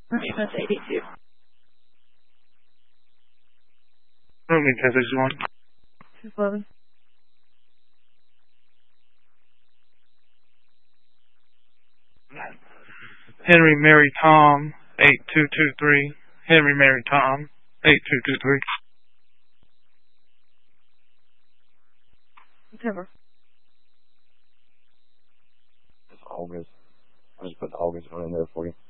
Remus 82. Roman 1061. 211. Henry Mary Tom 8223. Henry Mary Tom 8223. Whatever. It's August. I just put the August one in there for you.